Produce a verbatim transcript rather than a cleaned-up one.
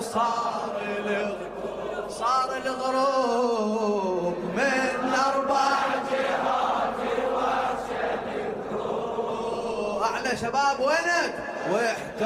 وصار الغروب صار الغروب من أربع جهات وشد الغروب. أعلى شباب وينك؟